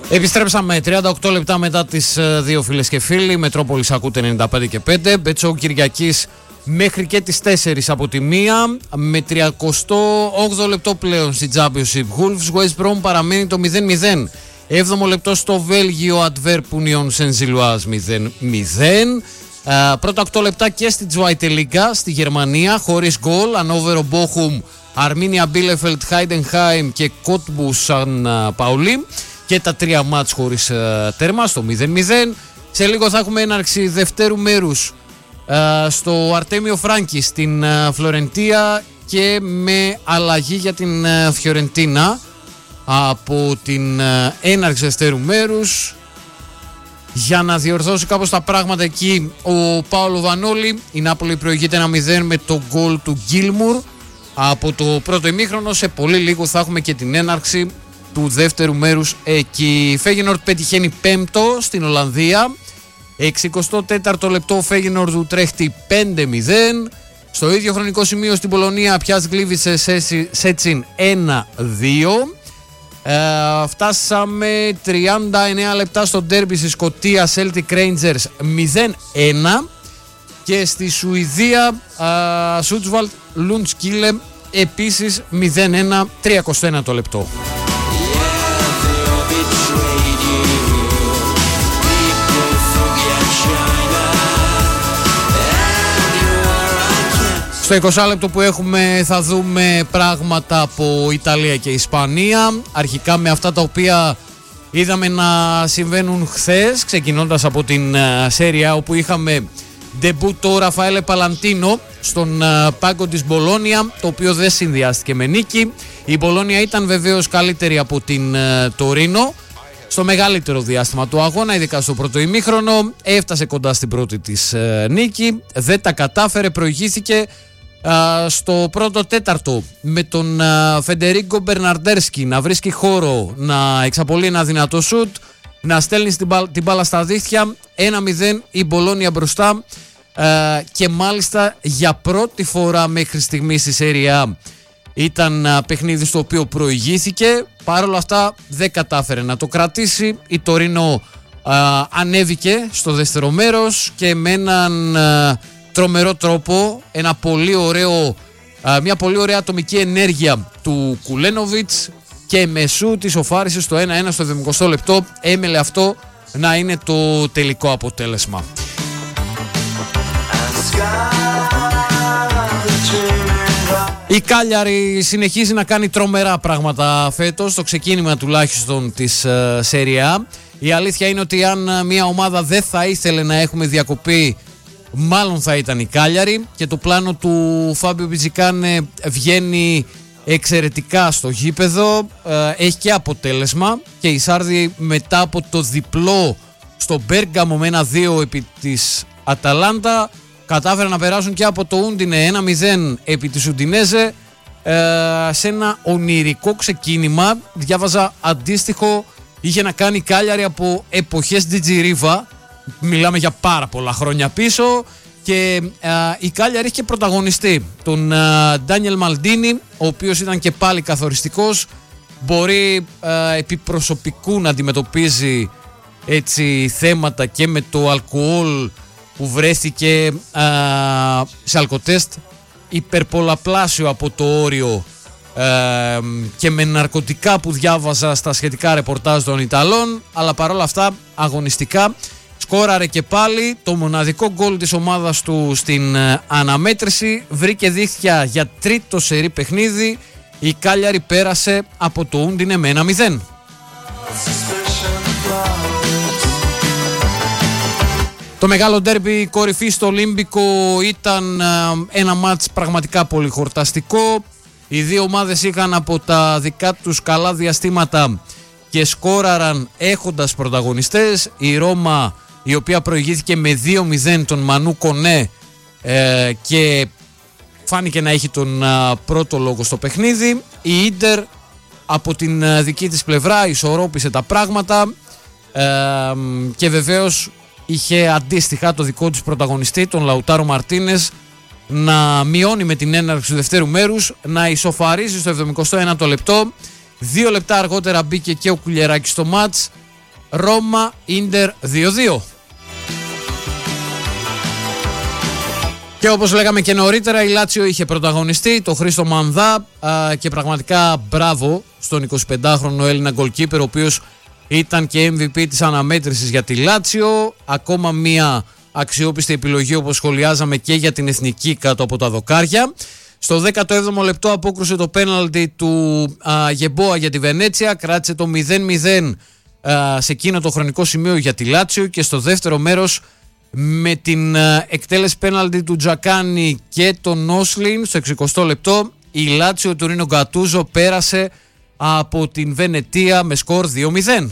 Επιστρέψαμε 38 λεπτά μετά τις 2 φίλες και φίλοι. Μετρόπολης ακούτε 95 και 5. Μπέτσο Κυριακής μέχρι και τις 4 από τη 1. Με 38 λεπτό πλέον στη Championship. Wolves West Brom παραμένει το 0-0. 7ο λεπτό στο Βέλγιο Antwerp Union Saint-Gilloise 0-0. Πρώτα 8 λεπτά και στη Zweite Liga στη Γερμανία χωρίς γκολ. Ανόβερο Bochum, Αρμίνια Μπίλεφελτ, Heidenheim και Cottbus Σαν Παουλί. Και τα 3 μάτς χωρίς τέρμα στο 0-0. Σε λίγο θα έχουμε έναρξη δευτέρου μέρους στο Αρτέμιο Φράγκη στην Φλωρεντία και με αλλαγή για την Φιωρεντίνα από την έναρξη δευτέρου μέρους. Για να διορθώσει κάπως τα πράγματα εκεί ο Πάολο Βανόλη. Η Νάπολη προηγείται 1-0 με το γκολ του Γκίλμουρ από το πρώτο ημίχρονο. Σε πολύ λίγο θα έχουμε και την έναρξη του δεύτερου μέρους εκεί. Η Φέγενορντ πετυχαίνει 5ο στην Ολλανδία. 64ο λεπτό Φέγενορντ Ουτρέχτη 5-0. Στο ίδιο χρονικό σημείο στην Πολωνία Πιάτς Γκλίβιτσε Σέτσιν 1-2. Φτάσαμε 39 λεπτά στο ντέρμπι στη Σκωτία Celtic Rangers 0-1. Και στη Σουηδία Σούτσβαλτ Λουντσκίλε επίσης 0-1, 31 το λεπτό. Στο 20 λεπτό που έχουμε θα δούμε πράγματα από Ιταλία και Ισπανία. Αρχικά με αυτά τα οποία είδαμε να συμβαίνουν χθες, ξεκινώντας από την Σέρια όπου είχαμε ντεμπούτο Ραφαέλε Παλαντίνο στον πάγκο της Μπολόνια, το οποίο δεν συνδυάστηκε με νίκη. Η Μπολόνια ήταν βεβαίως καλύτερη από την Τωρίνο στο μεγαλύτερο διάστημα του αγώνα, ειδικά στο πρώτο ημίχρονο. Έφτασε κοντά στην πρώτη της νίκη, δεν τα κατάφερε, προηγήθηκε στο πρώτο τέταρτο με τον Φεντερίκο Μπερναρντέρσκι να βρίσκει χώρο, να εξαπολύει ένα δυνατό σουτ, να στέλνει την μπάλα στα δίχτυα. 1-0 η Μπολόνια μπροστά και μάλιστα για πρώτη φορά μέχρι στιγμή στη Serie A ήταν παιχνίδι στο οποίο προηγήθηκε. Παρ' όλα αυτά δεν κατάφερε να το κρατήσει. Η Τωρίνο ανέβηκε στο δεύτερο μέρος και με έναν τρομερό τρόπο, μια πολύ ωραία ατομική ενέργεια του Κουλένοβιτς και με σουτ ισοφάρισε στο 1-1 στο 20 λεπτό. Έμελε αυτό να είναι το τελικό αποτέλεσμα. Η Κάλιαρη συνεχίζει να κάνει τρομερά πράγματα φέτος, στο ξεκίνημα τουλάχιστον της Serie A. Η αλήθεια είναι ότι αν μια ομάδα δεν θα ήθελε να έχουμε διακοπή, μάλλον θα ήταν η Κάλιαρη, και το πλάνο του Φάμπιο Μπιτζικάνε βγαίνει εξαιρετικά στο γήπεδο. Έχει και αποτέλεσμα και οι Σάρδοι μετά από το διπλό στο Μπέργαμο με 1-2 επί της Αταλάντα κατάφεραν να περάσουν και από το Ούντινε 1-0 επί της Ουντινέζε σε ένα ονειρικό ξεκίνημα. Διάβαζα αντίστοιχο είχε να κάνει Κάλιαρη από εποχές Ντιτζιρίβα, μιλάμε για πάρα πολλά χρόνια πίσω, και η Κάλιαρη είχε πρωταγωνιστή τον Ντάνιελ Μαλντίνι, ο οποίος ήταν και πάλι καθοριστικός. Μπορεί επί προσωπικού να αντιμετωπίζει έτσι θέματα και με το αλκοόλ που βρέθηκε σε αλκοτέστ υπερπολαπλάσιο από το όριο και με ναρκωτικά που διάβαζα στα σχετικά ρεπορτάζ των Ιταλών, αλλά παρόλα αυτά αγωνιστικά σκόραρε και πάλι το μοναδικό γκολ της ομάδας του στην αναμέτρηση. Βρήκε δίχτυα για τρίτο σερί παιχνίδι. Η Κάλιαρη πέρασε από το Ούντινε με 1-0. Το μεγάλο ντέρμπι κορυφή στο Ολύμπικο ήταν ένα μάτς πραγματικά πολύ χορταστικό. Οι δύο ομάδες είχαν από τα δικά τους καλά διαστήματα και σκόραραν έχοντας πρωταγωνιστές. Η Ρώμα, η οποία προηγήθηκε με 2-0 τον Μανού Κονέ και φάνηκε να έχει τον πρώτο λόγο στο παιχνίδι. Η Ίντερ από την δική της πλευρά ισορρόπησε τα πράγματα και βεβαίως είχε αντίστοιχα το δικό της πρωταγωνιστή, τον Λαουτάρο Μαρτίνες, να μειώνει με την έναρξη του δευτέρου μέρους, να ισοφαρίζει στο 71ο λεπτό. 2 λεπτά αργότερα μπήκε και ο Κουλιεράκης στο μάτς Ρώμα Ίντερ 2-2. Και όπως λέγαμε και νωρίτερα, η Λάτσιο είχε πρωταγωνιστεί το Χρήστο Μανδά και πραγματικά μπράβο στον 25χρονο Έλληνα γκολκίπερ, ο οποίος ήταν και MVP της αναμέτρησης για τη Λάτσιο. Ακόμα μία αξιόπιστη επιλογή, όπως σχολιάζαμε, και για την εθνική κάτω από τα δοκάρια. Στο 17ο λεπτό απόκρουσε το πέναλτι του Γεμπόα για τη Βενέτσια, κράτησε το 0-0 σε εκείνο το χρονικό σημείο για τη Λάτσιο, και στο δεύτερο μέρος με την εκτέλεση πέναλτι του Τζακάνι και τον Όσλιν στο 60ο λεπτό, η Λάτσιο του Ρίνο Γκατούζο πέρασε από την Βενετία με σκορ 2-0.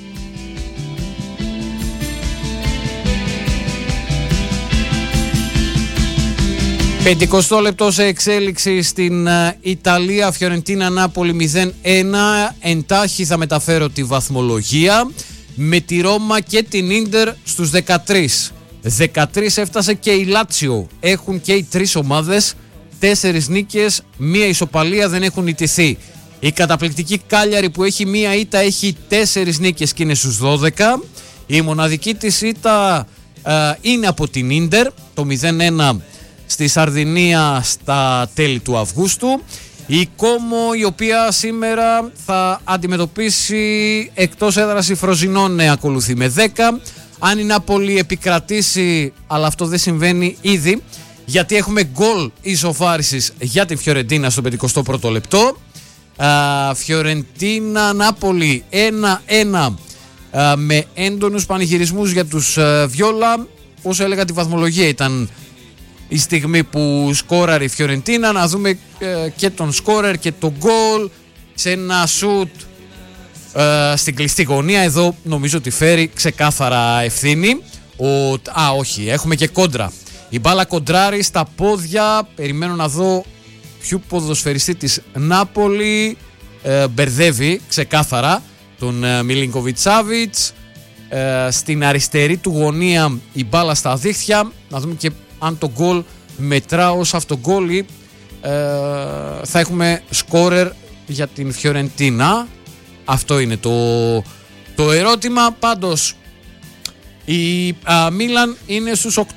Πεντηκοστό λεπτό σε εξέλιξη στην Ιταλία, Φιωρεντίνα Νάπολη 0-1. Εντάχει θα μεταφέρω τη βαθμολογία με τη Ρώμα και την Ίντερ στους 13. 13 έφτασε και η Λάτσιο. Έχουν και οι τρεις ομάδες 4 νίκες, μία ισοπαλία, δεν έχουν ιτηθεί. Η καταπληκτική Κάλιαρη που έχει μία ήττα έχει 4 νίκες και είναι στους 12. Η μοναδική της ήττα είναι από την Ίντερ, το 0-1 στη Σαρδινία στα τέλη του Αυγούστου. Η Κόμο, η οποία σήμερα θα αντιμετωπίσει εκτός έδρας η Φροζινόνε, ακολουθεί με 10. Αν η Νάπολη επικρατήσει, αλλά αυτό δεν συμβαίνει ήδη, γιατί έχουμε γκολ ισοφάρισης για τη Φιωρεντίνα στο 51ο λεπτό. Φιωρεντίνα Νάπολη 1-1 με έντονους πανηγυρισμούς για τους Βιόλα. Όσο έλεγα, τη βαθμολογία ήταν η στιγμή που σκόραρε η Φιωρεντίνα. Να δούμε και τον σκόρερ και τον γκολ σε ένα σουτ στην κλειστή γωνία. Εδώ νομίζω ότι φέρει ξεκάθαρα ευθύνη. Όχι, έχουμε και κόντρα. Η μπάλα κοντράρει στα πόδια. Περιμένω να δω ποιο ποδοσφαιριστή της Νάπολη μπερδεύει ξεκάθαρα τον Μιλίνκοβιτς-Σάβιτς. Στην αριστερή του γωνία η μπάλα στα δίχτυα. Να δούμε και αν το γκολ μετρά ως αυτογκόλ ή θα έχουμε σκόρερ για την Φιωρεντίνα. Αυτό είναι το ερώτημα. Πάντως η Μίλαν είναι στους 8.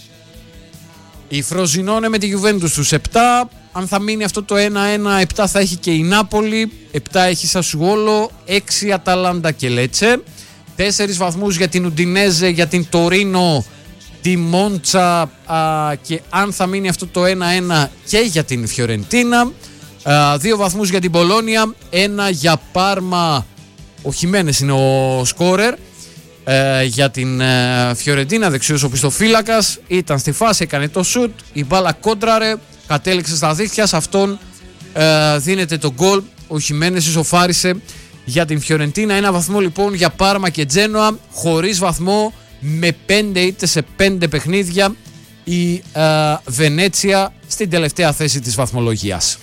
Η Φροζινόνε με τη Γιουβέντους στους 7. Αν θα μείνει αυτό το 1-1, 7 θα έχει και η Νάπολη, 7 έχει Σασουόλο, 6 Αταλάντα και Λέτσε, 4 βαθμούς για την Ουντινέζε, για την Τορίνο, τη Μόντσα και αν θα μείνει αυτό το 1-1 και για την Φιωρεντίνα, 2 βαθμούς για την Μπολόνια, 1 για Πάρμα, ο Χιμένες είναι ο σκόρερ, για την Φιωρεντίνα, δεξιός οπισθοφύλακας, ήταν στη φάση, έκανε το σουτ, η μπάλα κόντραρε, κατέληξε στα δίχτυα, σε αυτόν δίνεται το γκολ, ο Χιμένες ισοφάρισε για την Φιωρεντίνα. 1 βαθμό λοιπόν για Πάρμα και Τζένοα, χωρίς βαθμό με 5 ήττες σε 5 παιχνίδια η Βενέτσια στην τελευταία θέση της βαθμολογίας.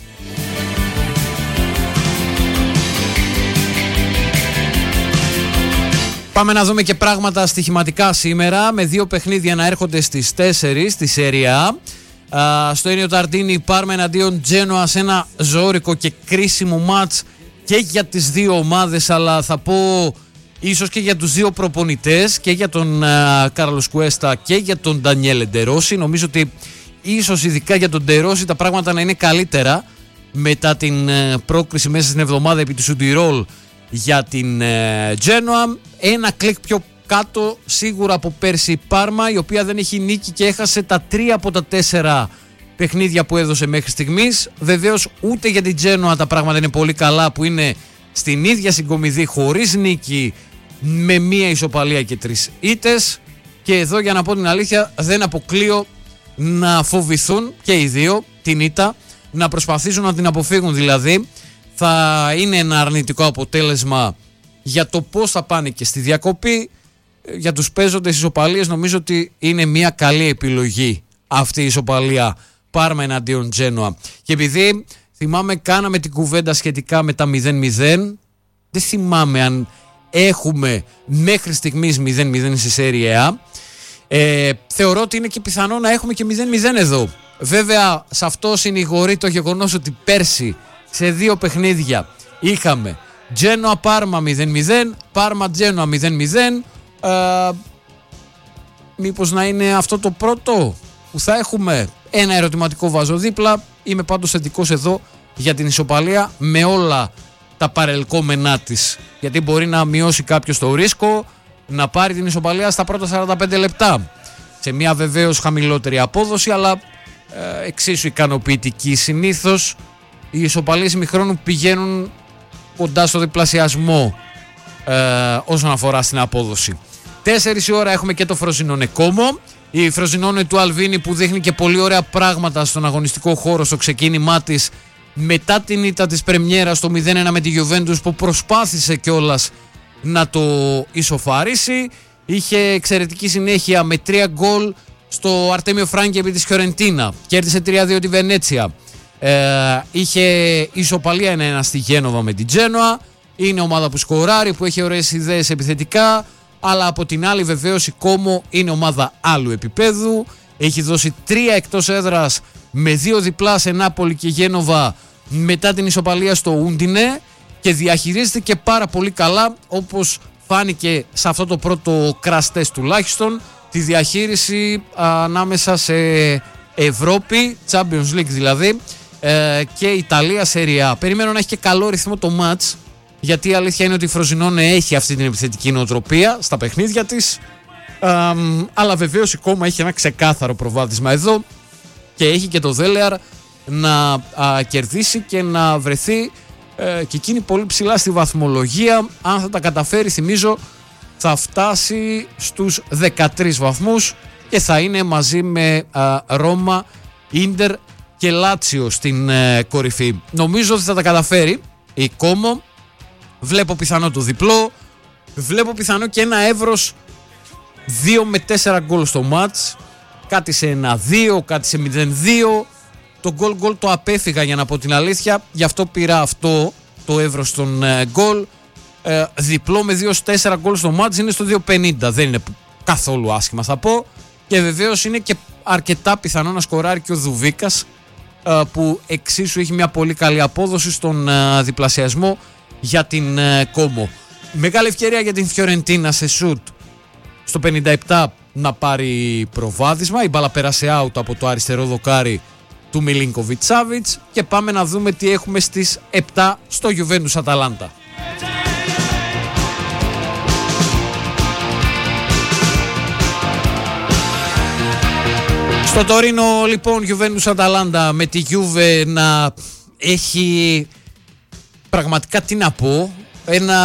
Πάμε να δούμε και πράγματα στοιχηματικά σήμερα, με 2 παιχνίδια να έρχονται στις 4 στη Σέρια Α. Στο Ένιο Ταρντίνι η Πάρμα εναντίον Τζένοα σε ένα ζώρικο και κρίσιμο μάτς και για τις δύο ομάδες, αλλά θα πω ίσως και για τους δύο προπονητές, και για τον Κάρλος Κουέστα και για τον Ντανιέλε Ντερόση. Νομίζω ότι ίσως ειδικά για τον Ντερόση τα πράγματα να είναι καλύτερα μετά την πρόκριση μέσα στην εβδομάδα επί του Σουντιρόλ για την Τζένοα. Ένα κλικ πιο κάτω σίγουρα από πέρσι η Πάρμα, η οποία δεν έχει νίκη και έχασε τα 3 από τα 4 παιχνίδια που έδωσε μέχρι στιγμής. Βεβαίως ούτε για την Τζένοα τα πράγματα είναι πολύ καλά, που είναι στην ίδια συγκομιδή χωρίς νίκη, με 1 ισοπαλία και 3 ήττες. Και εδώ, για να πω την αλήθεια, δεν αποκλείω να φοβηθούν και οι δύο την ήττα, να προσπαθήσουν να την αποφύγουν. Δηλαδή θα είναι ένα αρνητικό αποτέλεσμα για το πώς θα πάνε και στη διακοπή. Για τους παίζοντες ισοπαλίες νομίζω ότι είναι μια καλή επιλογή αυτή η ισοπαλία Πάρμα εναντίον Τζένοα. Και επειδή θυμάμαι κάναμε την κουβέντα σχετικά με τα 0-0, δεν θυμάμαι αν έχουμε μέχρι στιγμής 0-0 στη Σέρια Α. Θεωρώ ότι είναι και πιθανό να έχουμε και 0-0 εδώ. Βέβαια σε αυτό συνηγορεί το γεγονός ότι πέρσι σε 2 παιχνίδια είχαμε Τζένοα Πάρμα 0-0, Πάρμα Τζένοα 0-0. Μήπως να είναι αυτό το πρώτο που θα έχουμε? Ένα ερωτηματικό βάζω δίπλα. Είμαι πάντως θετικός εδώ για την ισοπαλία με όλα τα παρελκόμενά της, γιατί μπορεί να μειώσει κάποιος το ρίσκο να πάρει την ισοπαλία στα πρώτα 45 λεπτά σε μια βεβαίως χαμηλότερη απόδοση, αλλά εξίσου ικανοποιητική. Συνήθως οι ισοπαλίες ημιχρόνου πηγαίνουν κοντά στο διπλασιασμό όσον αφορά στην απόδοση. 4 η ώρα έχουμε και το Φροζινόνε Κόμο. Η Φροζινόνε του Αλβίνη που δείχνει και πολύ ωραία πράγματα στον αγωνιστικό χώρο στο ξεκίνημά της μετά την ήττα της πρεμιέρα στο 0-1 με τη Γιουβέντους, που προσπάθησε κιόλας να το ισοφαρίσει. Είχε εξαιρετική συνέχεια με 3 γκολ στο Αρτέμιο Φράγκη επί της Φιωρεντίνα. Κέρδισε 3-2 τη Βενέτσια. Είχε ισοπαλία 1-1 στη Γένοβα με την Τζένοα. Είναι ομάδα που σκοράρει, που έχει ωραίες ιδέες επιθετικά, αλλά από την άλλη βεβαίως η Κόμο είναι ομάδα άλλου επίπεδου. Έχει δώσει 3 εκτός έδρας με 2 διπλά σε Νάπολη και Γένοβα μετά την ισοπαλία στο Ούντινε και διαχειρίζεται και πάρα πολύ καλά, όπως φάνηκε σε αυτό το πρώτο crash test τουλάχιστον, τη διαχείριση ανάμεσα σε Ευρώπη, Champions League δηλαδή, και Ιταλία Serie A. Περιμένω να έχει και καλό ρυθμό το match, γιατί η αλήθεια είναι ότι η Φροζινόνε έχει αυτή την επιθετική νοοτροπία στα παιχνίδια της, αλλά βεβαίως η Κόμα έχει ένα ξεκάθαρο προβάδισμα εδώ και έχει και το Δέλεαρ να κερδίσει και να βρεθεί και εκείνη πολύ ψηλά στη βαθμολογία. Αν θα τα καταφέρει, θυμίζω, θα φτάσει στους 13 βαθμούς και θα είναι μαζί με Ρώμα, Ίντερ και Λάτσιο στην κορυφή. Νομίζω ότι θα τα καταφέρει η Κόμο. Βλέπω πιθανό το διπλό, βλέπω πιθανό και ένα εύρος 2 με 4 γκολ στο μάτς, κάτι σε 1-2, κάτι σε 0-2. Το γκολ το απέφυγα, για να πω την αλήθεια, γι' αυτό πήρα αυτό το εύρος των γκολ. Διπλό με 2-4 γκολ στο μάτς είναι στο 2.50, δεν είναι καθόλου άσχημα θα πω, και βεβαίως είναι και αρκετά πιθανό να σκοράρει και ο Δουβίκας, που εξίσου έχει μια πολύ καλή απόδοση στον διπλασιασμό για την Κόμο. Μεγάλη ευκαιρία για την Φιωρεντίνα σε σουτ στο 57 να πάρει προβάδισμα. Η μπάλα πέρασε out από το αριστερό δοκάρι του Μιλίνκοβιτ Σάβιτς και πάμε να δούμε τι έχουμε στις 7 στο Γιουβέντους Αταλάντα. Στο Τωρίνο λοιπόν Γιουβέντους Αταλάντα, με τη Γιούβε να έχει πραγματικά, τι να πω, ένα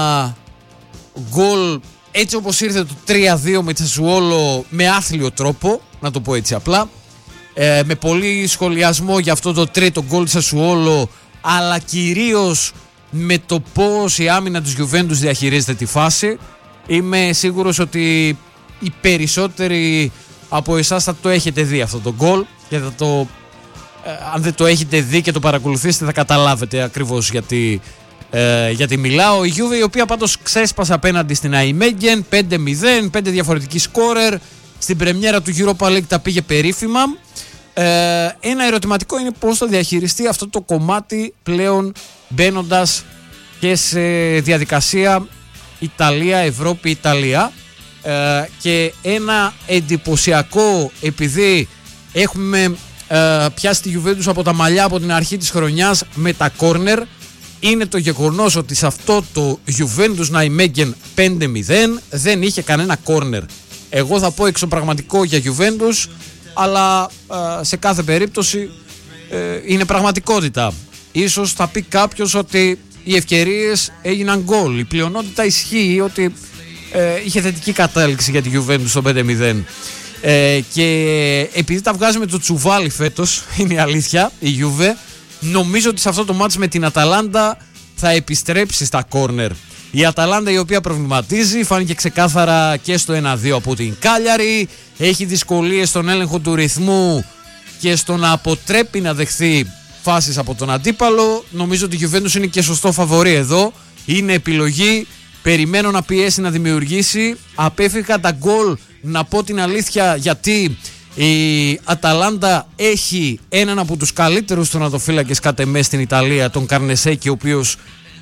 γκολ έτσι όπως ήρθε το 3-2 με τη Σασουόλο, με άθλιο τρόπο, να το πω έτσι απλά, με πολύ σχολιασμό για αυτό το τρίτο γκολ της Σασουόλο, αλλά κυρίως με το πώς η άμυνα της Γιουβέντους διαχειρίζεται τη φάση. Είμαι σίγουρος ότι οι περισσότεροι από εσάς θα το έχετε δει αυτό το γκολ και θα το, αν δεν το έχετε δει και το παρακολουθήσετε, θα καταλάβετε ακριβώς γιατί μιλάω. Η Juve, η οποία πάντως ξέσπασε απέναντι στην Αϊμέγγεν 5-0, 5 διαφορετικοί σκόρερ. Στην πρεμιέρα του Europa League τα πήγε περίφημα. Ένα ερωτηματικό είναι πώς θα διαχειριστεί αυτό το κομμάτι πλέον, μπαίνοντας και σε διαδικασία Ιταλία, Ευρώπη, Ιταλία. Και ένα εντυπωσιακό, επειδή έχουμε πιάσει τη Juventus από τα μαλλιά από την αρχή της χρονιάς με τα κόρνερ, είναι το γεγονός ότι σε αυτό το Juventus Nijmegen 5-0 δεν είχε κανένα κόρνερ. Εγώ θα πω εξωπραγματικό για Juventus, αλλά σε κάθε περίπτωση είναι πραγματικότητα. Ίσως θα πει κάποιος ότι οι ευκαιρίες έγιναν γκολ. Η πλειονότητα ισχύει ότι είχε θετική κατάληξη για τη Juventus στο 5-0. Και επειδή τα βγάζει με το τσουβάλι φέτος, είναι η αλήθεια, η Juve, νομίζω ότι σε αυτό το μάτς με την Αταλάντα θα επιστρέψει στα κόρνερ. Η Αταλάντα, η οποία προβληματίζει, φάνηκε ξεκάθαρα και στο 1-2 από την Κάλιαρη, έχει δυσκολίες στον έλεγχο του ρυθμού και στο να αποτρέπει να δεχθεί φάσεις από τον αντίπαλο. Νομίζω ότι η Juventus είναι και σωστό φαβορί εδώ, είναι επιλογή. Περιμένω να πιέσει, να δημιουργήσει. Απέφυγα τα γκολ, να πω την αλήθεια, γιατί η Αταλάντα έχει έναν από τους καλύτερους τερματοφύλακες κατ' εμέ στην Ιταλία, τον Καρνεσέκη, ο οποίος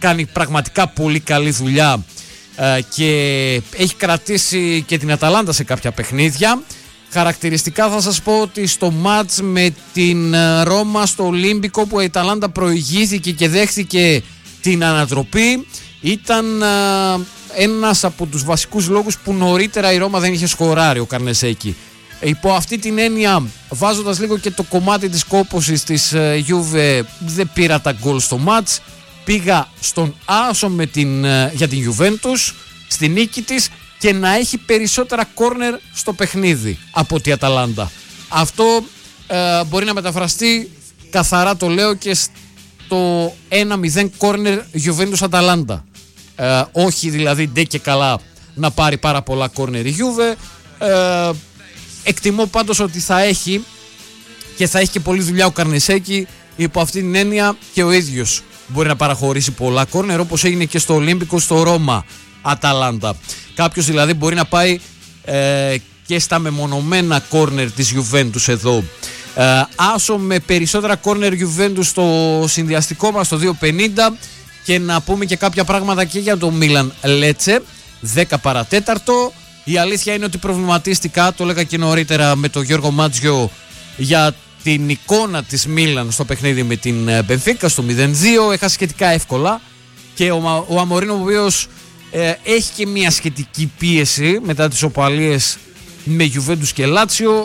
κάνει πραγματικά πολύ καλή δουλειά και έχει κρατήσει και την Αταλάντα σε κάποια παιχνίδια. Χαρακτηριστικά θα σας πω ότι στο μάτς με την Ρώμα στο Ολύμπικο, που η Αταλάντα προηγήθηκε και δέχθηκε την ανατροπή, ήταν ένας από τους βασικούς λόγους που νωρίτερα η Ρώμα δεν είχε σκοράρει ο Καρνεσέκη. Υπό αυτή την έννοια, βάζοντας λίγο και το κομμάτι της κόπωσης της Juve, δεν πήρα τα γκολ στο μάτς. Πήγα στον άσο για την Juventus, στη νίκη της, και να έχει περισσότερα κόρνερ στο παιχνίδι από τη Αταλάντα. Αυτό μπορεί να μεταφραστεί, καθαρά το λέω, και στο 1-0 κόρνερ Juventus Αταλάντα. Όχι δηλαδή ντε και καλά να πάρει πάρα πολλά κόρνερ η Juve. Εκτιμώ πάντως ότι θα έχει και πολλή δουλειά ο Καρνεσέκη. Υπό αυτή την έννοια και ο ίδιος μπορεί να παραχωρήσει πολλά κόρνερ, όπως έγινε και στο Ολύμπικο, στο Ρώμα Αταλάντα. Κάποιος δηλαδή μπορεί να πάει και στα μεμονωμένα κόρνερ της Juventus εδώ. Άσο με περισσότερα κόρνερ Juventus στο συνδυαστικό μας στο 2.50, και να πούμε και κάποια πράγματα και για το Μίλαν Λέτσε 10 παρατέταρτο. Η αλήθεια είναι ότι προβληματίστηκα, το έλεγα και νωρίτερα με τον Γιώργο Μάτζιο, για την εικόνα της Μίλαν στο παιχνίδι με την Μπενφίκα στο 0-2. Έχασε σχετικά εύκολα και ο Αμορίνο, ο οποίος έχει και μια σχετική πίεση μετά τις οπαλίες με Juventus και Λάτσιο,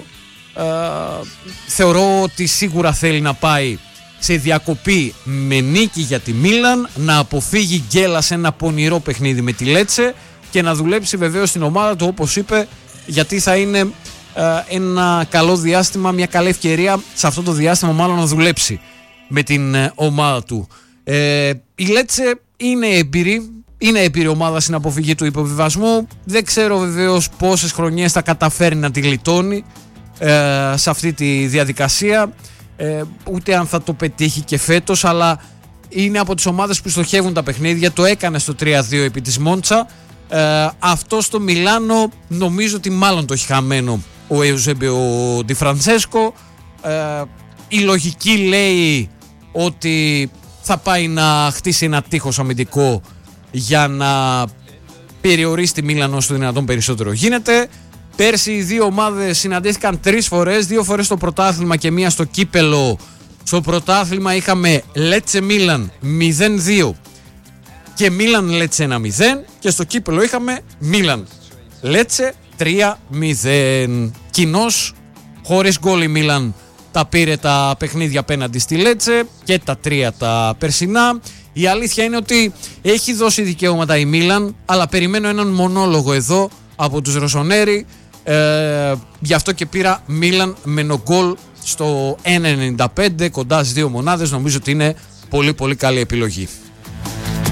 θεωρώ ότι σίγουρα θέλει να πάει σε διακοπή με νίκη για τη Μίλαν, να αποφύγει γκέλα σε ένα πονηρό παιχνίδι με τη Λέτσε και να δουλέψει βεβαίως στην ομάδα του, όπως είπε, γιατί θα είναι ένα καλό διάστημα, μια καλή ευκαιρία σε αυτό το διάστημα μάλλον να δουλέψει με την ομάδα του. Η Λέτσε είναι έμπειρη ομάδα στην αποφυγή του υποβιβασμού. Δεν ξέρω βεβαίως πόσες χρονιές θα καταφέρει να τη γλιτώνει σε αυτή τη διαδικασία, ούτε αν θα το πετύχει και φέτος, αλλά είναι από τις ομάδες που στοχεύουν τα παιχνίδια. Το έκανε στο 3-2 επί της Μόντσα. Αυτό στο Μιλάνο νομίζω ότι μάλλον το έχει χαμένο ο Εουζέμπιο Ντι Φραντσέσκο. Η λογική λέει ότι θα πάει να χτίσει ένα τείχος αμυντικό για να περιορίσει τη Μίλαν όσο το δυνατόν περισσότερο γίνεται. Πέρσι οι δύο ομάδες συναντήθηκαν 3 φορές, 2 φορές στο πρωτάθλημα και 1 στο κύπελο. Στο πρωτάθλημα είχαμε Λέτσε Μίλαν 0-2 και Μίλαν Λέτσε 1-0, και στο κύπελο είχαμε Μίλαν Λέτσε 3-0. Κοινώς, χωρίς γκολ, η Μίλαν τα πήρε τα παιχνίδια απέναντι στη Λέτσε και τα 3 τα περσινά. Η αλήθεια είναι ότι έχει δώσει δικαιώματα η Μίλαν, αλλά περιμένω έναν μονόλογο εδώ από τους Ροσονέρι. Γι' αυτό και πήρα Μίλαν με νογκόλ στο 1.95, κοντά στις 2 μονάδες. Νομίζω ότι είναι πολύ πολύ καλή επιλογή.